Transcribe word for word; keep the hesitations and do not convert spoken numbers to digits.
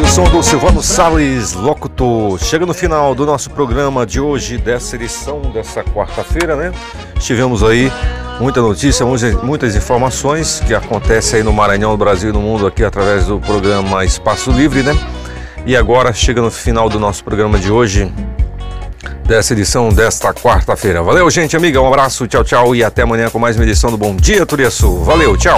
som do Silvano Salles, locutor. Chega no final do nosso programa de hoje, dessa edição, dessa quarta-feira, né? Tivemos aí muita notícia, muitas informações que acontecem aí no Maranhão, no Brasil e no mundo aqui através do programa Espaço Livre, né? E agora chega no final do nosso programa de hoje, dessa edição desta quarta-feira. Valeu, gente, amiga, um abraço, tchau, tchau e até amanhã com mais uma edição do Bom Dia Turiaçu. Valeu, tchau.